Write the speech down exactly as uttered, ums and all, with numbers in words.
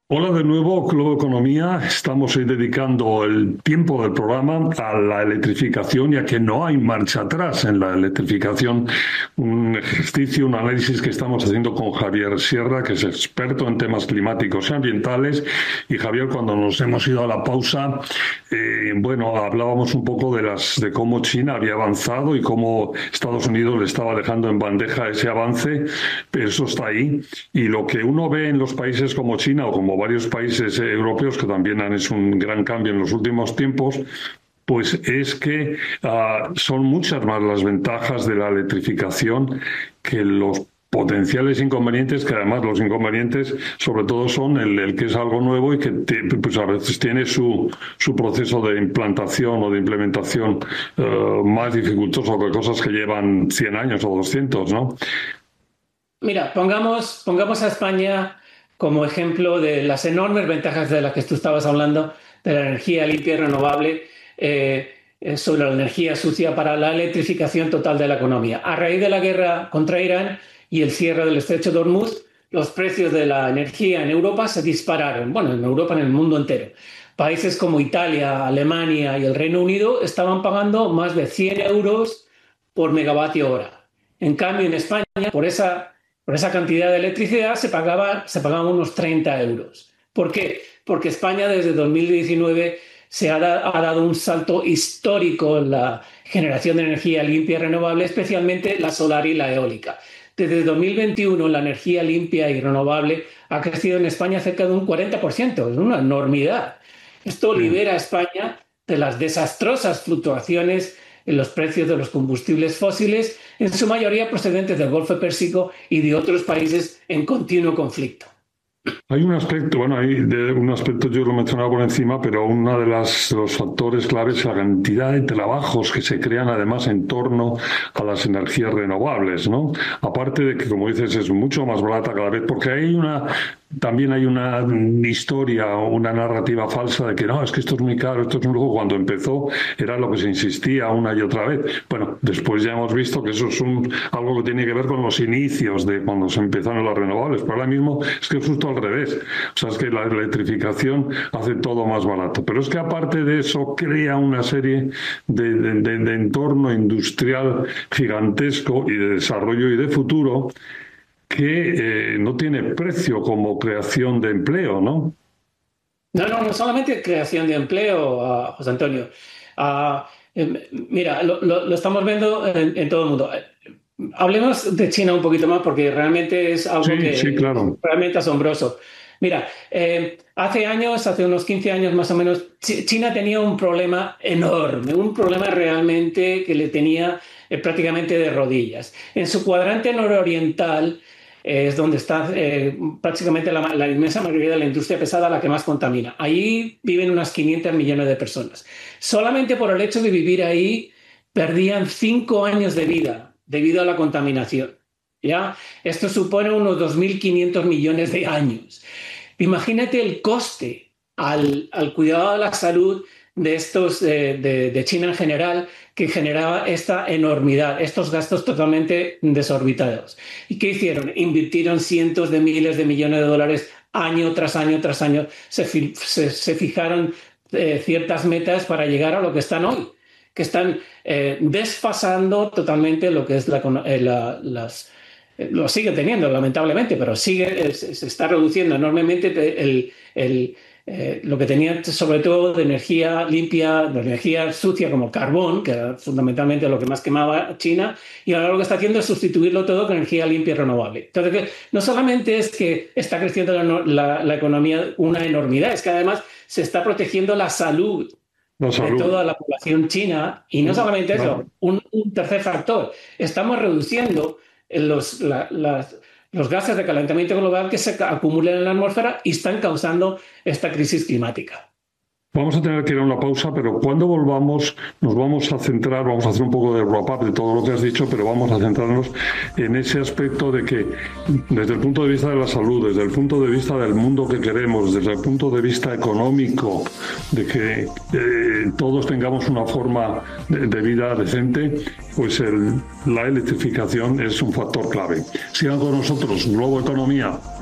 Hola de nuevo, Globo Economía. Estamos hoy dedicando el tiempo del programa a la electrificación, ya que no hay marcha atrás en la electrificación. Un ejercicio, un análisis que estamos haciendo con Javier Sierra, que es experto en temas climáticos y ambientales. Y Javier, cuando nos hemos ido a la pausa, eh, bueno, hablábamos un poco de las de cómo China había avanzado y cómo Estados Unidos le estaba dejando en bandeja ese avance, pero eso está ahí. Y lo que uno ve en los países como China o como varios países europeos que también han hecho un gran cambio en los últimos tiempos, pues es que uh, son muchas más las ventajas de la electrificación que los potenciales inconvenientes, que además los inconvenientes sobre todo son el, el que es algo nuevo y que te, pues a veces tiene su, su proceso de implantación o de implementación uh, más dificultoso que cosas que llevan cien años o doscientos, ¿no? Mira, pongamos, pongamos a España como ejemplo de las enormes ventajas de las que tú estabas hablando, de la energía limpia y renovable, eh, sobre la energía sucia para la electrificación total de la economía. A raíz de la guerra contra Irán y el cierre del estrecho de Hormuz, los precios de la energía en Europa se dispararon. Bueno, en Europa, en el mundo entero. Países como Italia, Alemania y el Reino Unido estaban pagando más de cien euros por megavatio hora. En cambio, en España, por esa Por esa cantidad de electricidad se pagaba, se pagaban unos treinta euros. ¿Por qué? Porque España desde dos mil diecinueve se ha, da, ha dado un salto histórico en la generación de energía limpia y renovable, especialmente la solar y la eólica. Desde dos mil veintiuno la energía limpia y renovable ha crecido en España cerca de un cuarenta por ciento. Es una enormidad. Esto libera a España de las desastrosas fluctuaciones en los precios de los combustibles fósiles, en su mayoría procedentes del Golfo Pérsico y de otros países en continuo conflicto. Hay un aspecto, bueno, hay de un aspecto yo lo mencionaba por encima, pero uno de, las, de los factores claves es la cantidad de trabajos que se crean además en torno a las energías renovables, ¿no? Aparte de que, como dices, es mucho más barata cada vez, porque hay una... También hay una historia o una narrativa falsa de que no, es que esto es muy caro, esto es un lujo. Cuando empezó era lo que se insistía una y otra vez. Bueno, después ya hemos visto que eso es un, algo que tiene que ver con los inicios de cuando se empezaron las renovables, pero ahora mismo es que es justo al revés. O sea, es que la electrificación hace todo más barato. Pero es que aparte de eso crea una serie de, de, de, de entorno industrial gigantesco y de desarrollo y de futuro que eh, no tiene precio como creación de empleo, ¿no? No, no, no solamente creación de empleo, uh, José Antonio. Uh, eh, mira, lo, lo, lo estamos viendo en, en todo el mundo. Hablemos de China un poquito más porque realmente es algo Sí, que sí, claro. es realmente asombroso. Mira, eh, hace años, hace unos quince años más o menos, China tenía un problema enorme, un problema realmente que le tenía eh, prácticamente de rodillas. En su cuadrante nororiental es donde está eh, prácticamente la, la inmensa mayoría de la industria pesada, la que más contamina. Ahí viven unas quinientos millones de personas. Solamente por el hecho de vivir ahí perdían cinco años de vida debido a la contaminación. ¿Ya? Esto supone unos dos mil quinientos millones de años. Imagínate el coste al, al cuidado de la salud de, estos, de, de, de China en general, que generaba esta enormidad, estos gastos totalmente desorbitados. ¿Y qué hicieron? Invirtieron cientos de miles de millones de dólares año tras año tras año. Se, se, se fijaron eh, ciertas metas para llegar a lo que están hoy, que están eh, desfasando totalmente lo que es la, eh, la, las... Lo sigue teniendo, lamentablemente, pero sigue, se está reduciendo enormemente el, el, eh, lo que tenía, sobre todo de energía limpia, de energía sucia como el carbón, que era fundamentalmente lo que más quemaba China, y ahora lo que está haciendo es sustituirlo todo con energía limpia y renovable. Entonces, que no solamente es que está creciendo la, la, la economía una enormidad, es que además se está protegiendo la salud La salud. de toda la población china, y no solamente eso, un, un tercer factor, estamos reduciendo Los, la, las, los gases de calentamiento global que se acumulan en la atmósfera y están causando esta crisis climática. Vamos a tener que ir a una pausa, pero cuando volvamos nos vamos a centrar, vamos a hacer un poco de wrap-up de todo lo que has dicho, pero vamos a centrarnos en ese aspecto de que desde el punto de vista de la salud, desde el punto de vista del mundo que queremos, desde el punto de vista económico, de que eh, todos tengamos una forma de, de vida decente, pues el, la electrificación es un factor clave. Sigan con nosotros, Globo Economía.